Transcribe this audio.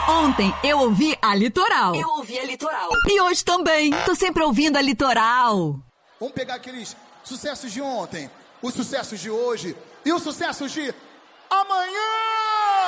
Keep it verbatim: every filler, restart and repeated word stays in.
Ontem eu ouvi a Litoral. Eu ouvi a Litoral. E hoje também. Tô sempre ouvindo a Litoral. Vamos pegar aqueles sucessos de ontem, os sucessos de hoje e os sucessos de amanhã!